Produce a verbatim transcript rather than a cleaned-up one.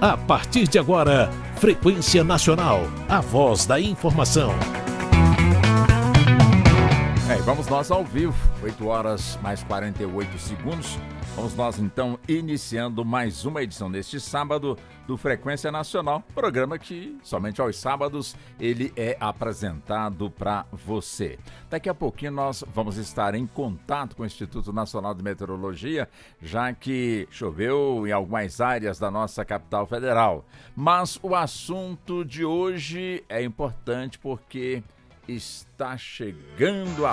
A partir de agora, Frequência Nacional, a voz da informação. É, vamos nós ao vivo, oito horas mais quarenta e oito segundos. Vamos nós então iniciando mais uma edição neste sábado do Frequência Nacional, programa que somente aos sábados ele é apresentado para você. Daqui a pouquinho nós vamos estar em contato com o Instituto Nacional de Meteorologia, já que choveu em algumas áreas da nossa capital federal. Mas o assunto de hoje é importante porque está chegando a